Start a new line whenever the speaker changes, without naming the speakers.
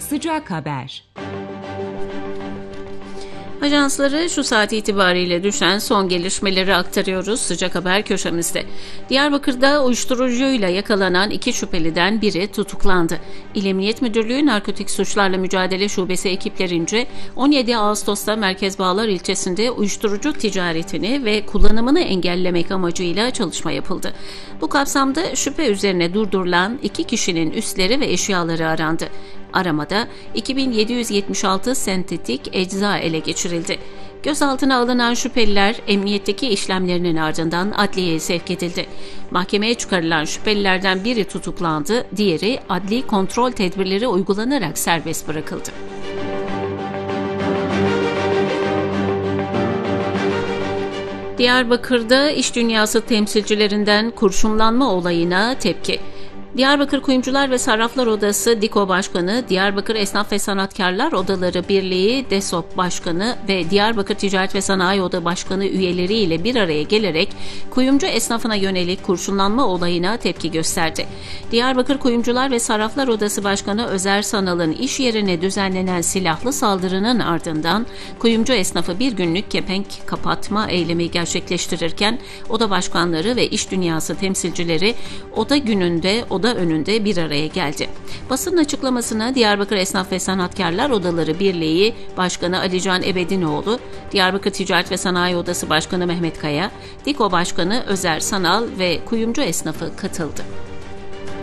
Sıcak Haber.
Ajansları şu saat itibariyle düşen son gelişmeleri aktarıyoruz sıcak haber köşemizde. Diyarbakır'da uyuşturucuyla yakalanan 2 şüpheliden biri tutuklandı. İl Emniyet Müdürlüğü Narkotik Suçlarla Mücadele Şubesi ekiplerince 17 Ağustos'ta Merkez Bağlar ilçesinde uyuşturucu ticaretini ve kullanımını engellemek amacıyla çalışma yapıldı. Bu kapsamda şüphe üzerine durdurulan 2 kişinin üsleri ve eşyaları arandı. Aramada 2776 sentetik ecza ele geçirildi. Gözaltına alınan şüpheliler emniyetteki işlemlerinin ardından adliyeye sevk edildi. Mahkemeye çıkarılan şüphelilerden biri tutuklandı, diğeri adli kontrol tedbirleri uygulanarak serbest bırakıldı. Diyarbakır'da iş dünyası temsilcilerinden kurşunlanma olayına tepki. Diyarbakır Kuyumcular ve Sarraflar Odası DİKO Başkanı, Diyarbakır Esnaf ve Sanatkarlar Odaları Birliği DESOP Başkanı ve Diyarbakır Ticaret ve Sanayi Oda Başkanı üyeleriyle bir araya gelerek kuyumcu esnafına yönelik kurşunlanma olayına tepki gösterdi. Diyarbakır Kuyumcular ve Sarraflar Odası Başkanı Özer Sanal'ın iş yerine düzenlenen silahlı saldırının ardından kuyumcu esnafı bir günlük kepenk kapatma eylemi gerçekleştirirken oda başkanları ve iş dünyası temsilcileri oda gününde oda önünde bir araya geldi. Basın açıklamasına Diyarbakır Esnaf ve Sanatkarlar Odaları Birliği Başkanı Alican Ebedinoğlu, Diyarbakır Ticaret ve Sanayi Odası Başkanı Mehmet Kaya, DİKO Başkanı Özer Sanal ve kuyumcu esnafı katıldı.